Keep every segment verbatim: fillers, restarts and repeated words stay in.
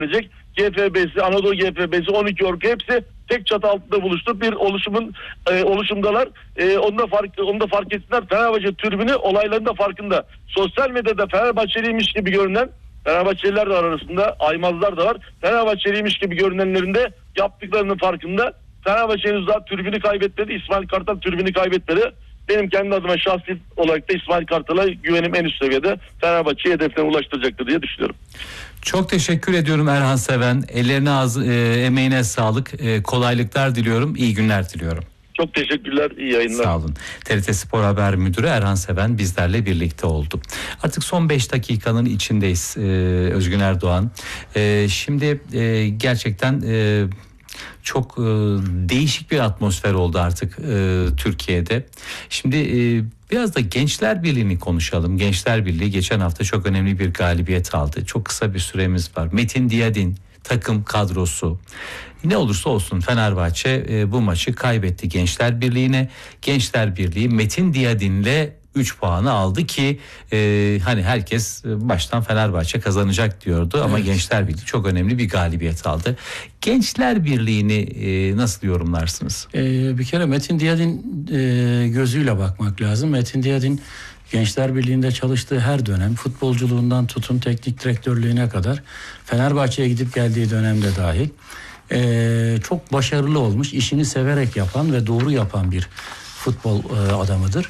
G F B'si, Anadolu G F B'si, on iki Ordu hepsi tek çatı altında buluştu. Bir oluşumun e, oluşumdalar. E, onu da fark onu da fark etsinler. Fenerbahçe tribünü olayların da farkında. Sosyal medyada Fenerbahçeliymiş gibi görünen Fenerbahçeliler de arasında, aymazlar da var. Fenerbahçeliymiş gibi görünenlerin de yaptıklarının farkında. Fenerbahçe henüz daha tribünü kaybetmedi. İsmail Kartal tribünü kaybetmedi. Benim kendi adıma şahsi olarak da İsmail Kartal'a güvenim en üst seviyede. Fenerbahçe'yi hedeflerine ulaştıracaktır diye düşünüyorum. Çok teşekkür ediyorum Erhan Seven. Ellerine az, e, emeğine sağlık. E, kolaylıklar diliyorum. İyi günler diliyorum. Çok teşekkürler. İyi yayınlar. Sağ olun. T R T Spor Haber Müdürü Erhan Seven bizlerle birlikte oldu. Artık son beş dakikanın içindeyiz ee, Özgün Erdoğan. Ee, şimdi e, gerçekten e, çok e, değişik bir atmosfer oldu artık e, Türkiye'de. Şimdi e, biraz da Gençler Birliği'ni konuşalım. Gençler Birliği geçen hafta çok önemli bir galibiyet aldı. Çok kısa bir süremiz var. Metin Diyadin takım kadrosu. Ne olursa olsun Fenerbahçe e, bu maçı kaybetti Gençler Birliği'ne. Gençler Birliği Metin Diyadin'le üç puanı aldı ki e, hani herkes baştan Fenerbahçe kazanacak diyordu ama evet. Gençler Birliği çok önemli bir galibiyet aldı. Gençler Birliği'ni e, nasıl yorumlarsınız? Ee, bir kere Metin Diyadin e, gözüyle bakmak lazım. Metin Diyadin Gençler Birliği'nde çalıştığı her dönem, futbolculuğundan tutun teknik direktörlüğüne kadar, Fenerbahçe'ye gidip geldiği dönemde dahil e, çok başarılı olmuş, işini severek yapan ve doğru yapan bir futbol e, adamıdır.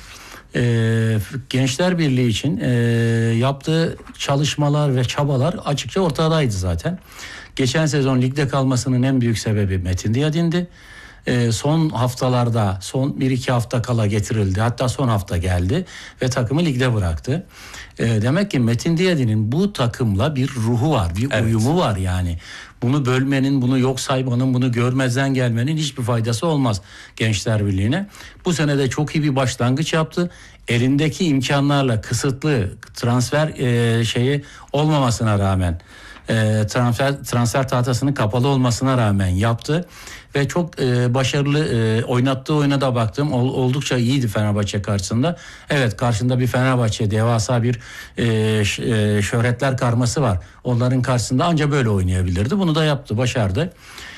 Ee, Gençler Birliği için e, yaptığı çalışmalar ve çabalar açıkça ortadaydı zaten. Geçen sezon ligde kalmasının en büyük sebebi Metin Diyadin'di. Ee, son haftalarda, son bir iki hafta kala getirildi. Hatta son hafta geldi ve takımı ligde bıraktı. Ee, demek ki Metin Diyadin'in bu takımla bir ruhu var, bir evet. uyumu var yani. Bunu bölmenin, bunu yok saymanın, bunu görmezden gelmenin hiçbir faydası olmaz Gençler Birliği'ne. Bu sene de çok iyi bir başlangıç yaptı. Elindeki imkanlarla kısıtlı transfer e, şeyi olmamasına rağmen, e, transfer transfer tahtasının kapalı olmasına rağmen yaptı. Ve çok e, başarılı e, oynattığı oyuna da baktım. Ol, oldukça iyiydi Fenerbahçe karşısında. Evet, karşında bir Fenerbahçe devasa bir e, ş, e, şöhretler karması var. Onların karşısında ancak böyle oynayabilirdi. Bunu da yaptı, başardı.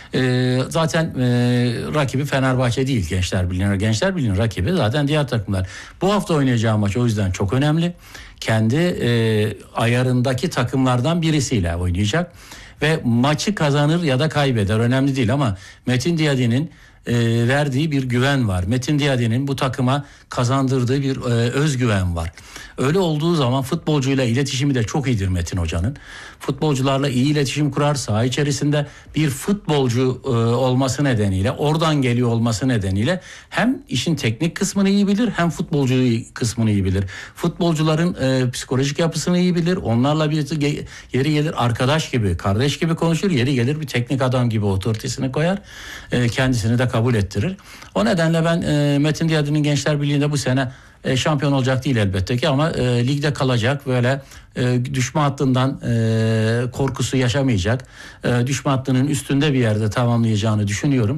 E, zaten e, rakibi Fenerbahçe değil Gençler Birliği. Gençler Birliği'nin rakibi zaten diğer takımlar. Bu hafta oynayacağı maç o yüzden çok önemli. Kendi e, ayarındaki takımlardan birisiyle oynayacak. Ve maçı kazanır ya da kaybeder önemli değil ama Metin Diyadin'in e, verdiği bir güven var. Metin Diyadin'in bu takıma kazandırdığı bir e, özgüven var. Öyle olduğu zaman futbolcuyla iletişimi de çok iyidir Metin Hoca'nın. Futbolcularla iyi iletişim kurar, saha içerisinde bir futbolcu e, olması nedeniyle, oradan geliyor olması nedeniyle hem işin teknik kısmını iyi bilir hem futbolcu kısmını iyi bilir. Futbolcuların e, psikolojik yapısını iyi bilir. Onlarla bir yeri gelir arkadaş gibi, kardeş gibi konuşur. Yeri gelir bir teknik adam gibi otoritesini koyar. E, kendisini de kabul ettirir. O nedenle ben e, Metin Diyadin'in Gençler Birliği'nde bu sene E, şampiyon olacak değil elbette ki ama e, ligde kalacak, böyle e, düşme hattından e, korkusu yaşamayacak, e, düşme hattının üstünde bir yerde tamamlayacağını düşünüyorum.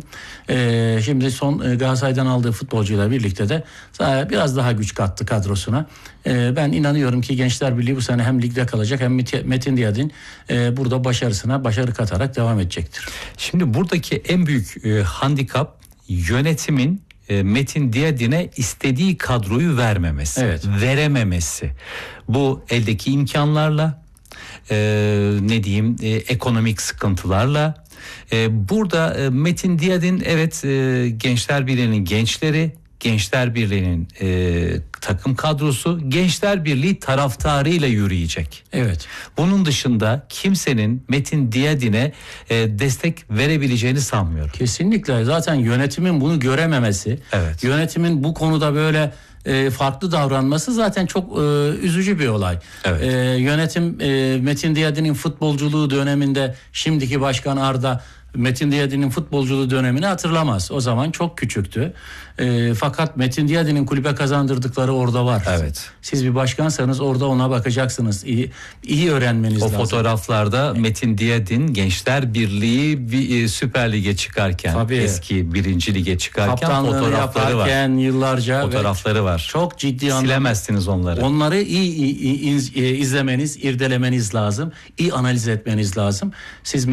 E, şimdi son e, Galatasaray'dan aldığı futbolcuyla birlikte de e, biraz daha güç kattı kadrosuna. E, ben inanıyorum ki Gençler Birliği bu sene hem ligde kalacak hem Metin Diyadin e, burada başarısına başarı katarak devam edecektir. Şimdi buradaki en büyük e, handikap yönetimin Metin Diyadin'e istediği kadroyu vermemesi, evet. verememesi. Bu eldeki imkanlarla, e, ne diyeyim, e, ekonomik sıkıntılarla. E, burada e, Metin Diyadin evet e, Gençler Birliği'nin gençleri, Gençler Birliği'nin e, takım kadrosu, Gençler Birliği taraftarıyla yürüyecek. Evet. Bunun dışında kimsenin Metin Diyadin'e e, destek verebileceğini sanmıyorum. Kesinlikle. Zaten yönetimin bunu görememesi, evet. yönetimin bu konuda böyle e, farklı davranması zaten çok e, üzücü bir olay. Evet. E, yönetim e, Metin Diyadin'in futbolculuğu döneminde şimdiki başkan Arda Metin Diyadin'in futbolculuğu dönemini hatırlamaz. O zaman çok küçüktü. E, fakat Metin Diyadin'in kulübe kazandırdıkları orada var. Evet. Siz bir başkansanız orada ona bakacaksınız. İyi, iyi öğrenmeniz o lazım. O fotoğraflarda evet. Metin Diyadin Gençler Birliği bir e, Süper Lig'e çıkarken, tabii. eski birinci Lig'e çıkarken fotoğrafları var. Yıllarca fotoğrafları var. Çok ciddi anlamda. Silemezsiniz onları. Onları iyi, iyi, iyi izlemeniz, irdelemeniz lazım. İyi analiz etmeniz lazım. Siz